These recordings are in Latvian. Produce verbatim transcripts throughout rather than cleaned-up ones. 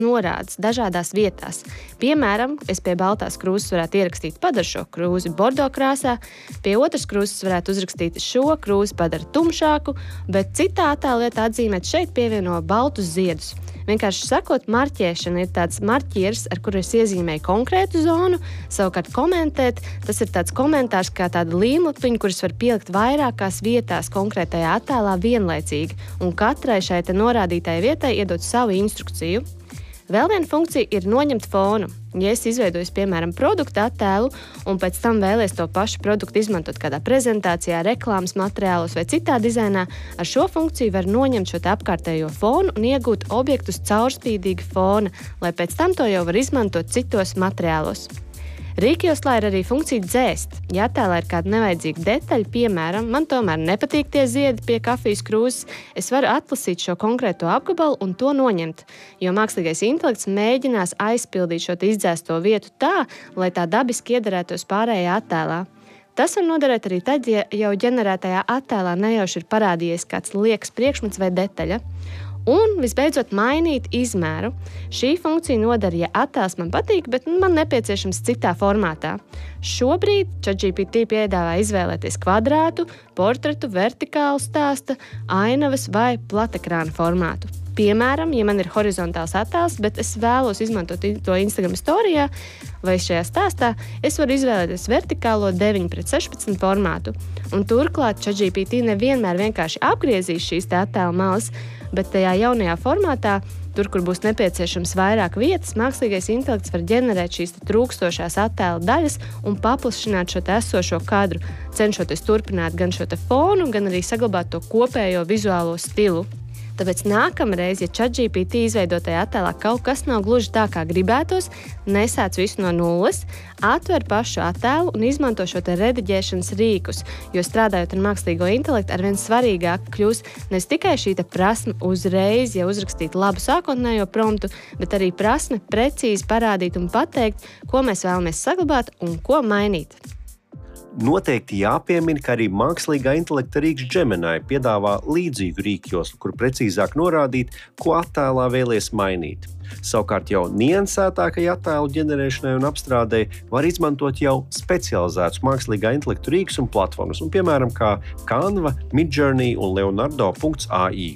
norādes dažādās vietās. Piemēram, es pie baltās krūzes varētu ierakstīt padara šo krūzi bordo krāsā, pie otras krūzes varētu uzrakstīt šo krūzi padara tumšāku, bet citā attēla vietā atzīmēt šeit pievieno baltus ziedus. Vienkārši sakot, marķēšana ir tāds marķieris, ar kuru es iezīmēju konkrētu zonu, savukārt komentēt, tas ir tāds komentārs kā tāda līmlapiņa, kuras var pielikt vairākās vietās konkrētajā attēlā vienlaicīgi, un katrai šai te norādītajai vietai iedot savu instrukciju. Vēl viena funkcija ir noņemt fonu. Ja es izveidoju, piemēram, produktu attēlu un pēc tam vēlies to pašu produktu izmantot kādā prezentācijā, reklāmas materiālos vai citā dizainā, ar šo funkciju var noņemt šo te apkārtējo fonu un iegūt objektus caurspīdīga fona, lai pēc tam to jau var izmantot citos materiālos. Rīkjoslā ir arī funkcija dzēst. Ja attēlā ir kāda nevajadzīga detaļa, piemēram, man tomēr nepatīk tie ziedi pie kafijas krūzes, es varu atlasīt šo konkrēto apgabalu un to noņemt, jo mākslīgais intelekts mēģinās aizpildīt šo izdzēsto vietu tā, lai tā dabiski iederētos pārējā attēlā. Tas var noderēt arī tad, ja jau ģenerētajā attēlā nejauši ir parādījies kāds liekas priekšmets vai detaļa. Un, visbeidzot, mainīt izmēru. Šī funkcija noder, ja attēls man patīk, bet man nepieciešams citā formātā. Šobrīd ChatGPT piedāvā izvēlēties kvadrātu, portretu, vertikālu stāsta, ainavas vai platekrāna formātu. Piemēram, ja man ir horizontāls attēls, bet es vēlos izmantot to Instagram storijā vai šajā stāstā, es varu izvēlēties vertikālo deviņi pret sešpadsmit formātu. Un turklāt ChatGPT nevienmēr vienkārši apgriezīs šīs te attēla malas, bet tajā jaunajā formātā, tur, kur būs nepieciešams vairāk vietas, mākslīgais intelekts var ģenerēt šīs trūkstošās attēla daļas un paplašināt šo te esošo kadru, cenšoties turpināt gan šo te fonu, gan arī saglabāt to kopējo vizuālo stilu. Tāpēc nākamreiz, ja ChatGPT izveidotajā attēlā kaut kas nav gluži tā, kā gribētos, nesāc visu no nulles, atver pašu attēlu un izmanto šo te rediģēšanas rīkus, jo strādājot ar mākslīgo intelektu, arvien svarīgāk kļūs ne tikai šī te prasme uzreiz, ja uzrakstīt labu sākotnējo promptu, bet arī prasme precīzi parādīt un pateikt, ko mēs vēlamies saglabāt un ko mainīt. Noteikti jāpiemina, ka arī mākslīgā intelekta rīks Gemini piedāvā līdzīgu rīkjoslu, kur precīzāk norādīt, ko attēlā vēlies mainīt. Savukārt jau niansētākai attēlu ģenerēšanai un apstrādei var izmantot jau specializētus mākslīgā intelekta rīkus un platformas, un piemēram kā Canva, Midjourney un Leonardo punkts A I.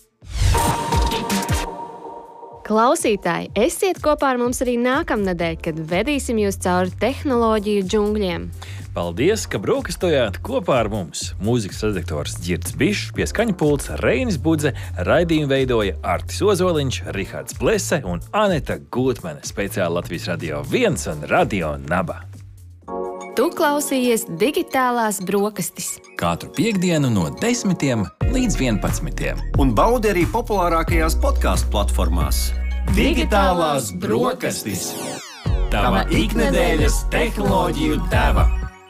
Klausītāji, esiet kopā ar mums arī nākamnedēļ, kad vedīsim jūs cauri tehnoloģiju džungļiem. Paldies, ka brokastojāt kopā ar mums. Mūzikas redaktors Ģirds Bišs, pie skaņa pults Reinis Budze, raidījumu veidoja Artis Ozoliņš, Rihards Blese un Aneta Gutmane, speciāli Latvijas Radio viens un Radio Naba. Tu klausījies Digitālās brokastis. Katru piektdienu no desmitiem līdz vienpadsmitiem. Un baudi arī populārākajās podcastu platformās. Digitālās brokastis. Tava iknedēļas tehnoloģiju deva.